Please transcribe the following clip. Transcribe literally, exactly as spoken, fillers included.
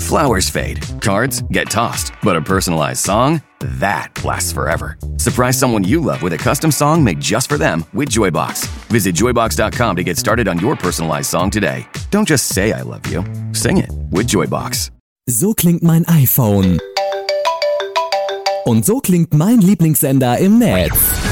Flowers fade, cards get tossed, but a personalized song, that lasts forever. Surprise someone you love with a custom song made just for them with Joybox. Visit joybox dot com to get started on your personalized song today. Don't just say I love you. Sing it with Joybox. So klingt mein iPhone. Und so klingt mein Lieblingssender im Netz.